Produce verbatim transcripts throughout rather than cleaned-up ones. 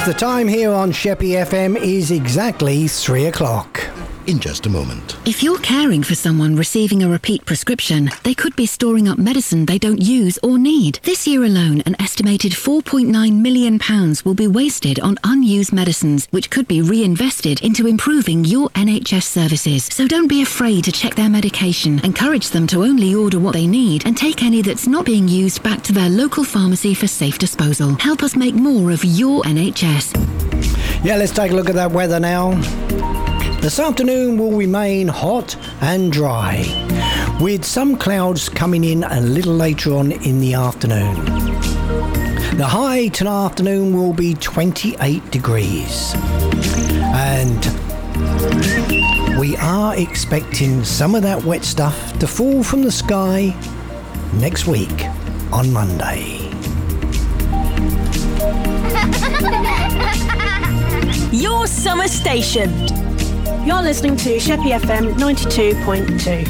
The time here on Sheppey F M is exactly three o'clock. In just a moment. If you're caring for someone receiving a repeat prescription, they could be storing up medicine they don't use or need. This year alone, an estimated four point nine million pounds will be wasted on unused medicines, which could be reinvested into improving your N H S services. So don't be afraid to check their medication. Encourage them to only order what they need and take any that's not being used back to their local pharmacy for safe disposal. Help us make more of your N H S. Yeah, let's take a look at that weather now. This afternoon will remain hot and dry, with some clouds coming in a little later on in the afternoon. The high tonight afternoon will be twenty-eight degrees, and we are expecting some of that wet stuff to fall from the sky next week on Monday. Your summer station. You're listening to Sheppey F M ninety-two point two.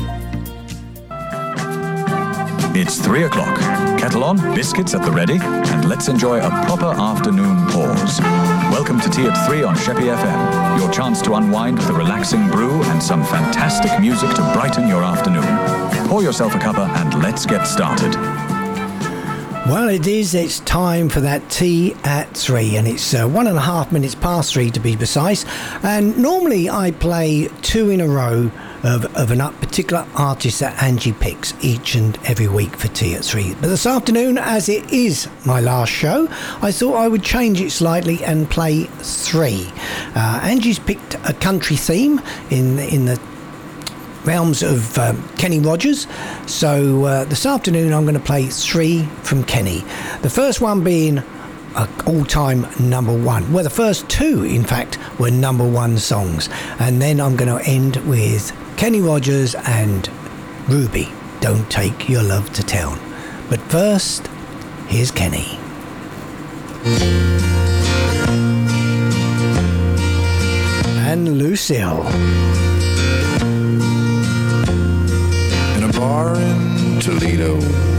It's three o'clock. Kettle on, biscuits at the ready, and let's enjoy a proper afternoon pause. Welcome to Tea at three on Sheppey F M. Your chance to unwind with a relaxing brew and some fantastic music to brighten your afternoon. Pour yourself a cuppa and let's get started. Well, it is. It's time for that tea at three, and it's uh, one and a half minutes past three to be precise. And normally I play two in a row of, of a particular artist that Angie picks each and every week for tea at three. But this afternoon, as it is my last show, I thought I would change it slightly and play three. Uh, Angie's picked a country theme in in the realms of um, Kenny Rogers, so uh, this afternoon I'm going to play three from Kenny. The first one being an all-time number one. Well, the first two, in fact, were number one songs, and then I'm going to end with Kenny Rogers and Ruby, Don't Take Your Love to Town. But first, here's Kenny. And Lucille. Bar in Toledo,